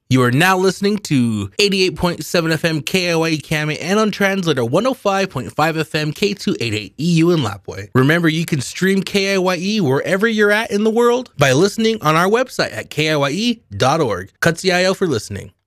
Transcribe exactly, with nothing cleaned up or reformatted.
You are now listening to eighty-eight point seven F M K I Y E Kami and on translator one oh five point five F M K two eighty-eight E U in Lapwai. Remember, you can stream K I Y E wherever you're at in the world by listening on our website at K I Y E dot org. Katsiayo for listening.